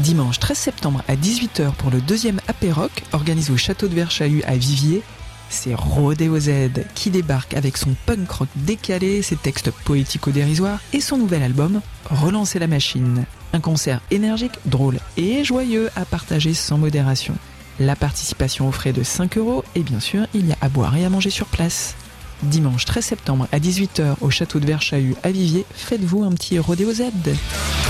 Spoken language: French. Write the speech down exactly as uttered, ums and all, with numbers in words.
Dimanche treize septembre à dix-huit heures pour le deuxième apéroc organisé au château de Verchahus à Viviers. C'est Rodéo Z qui débarque avec son punk rock décalé, ses textes poético-dérisoires et son nouvel album Relancer la machine. Un concert énergique, drôle et joyeux à partager sans modération. La participation aux frais de cinq euros et bien sûr, il y a à boire et à manger sur place. Dimanche treize septembre à dix-huit heures au château de Verchahus à Viviers, faites-vous un petit Rodéo Z.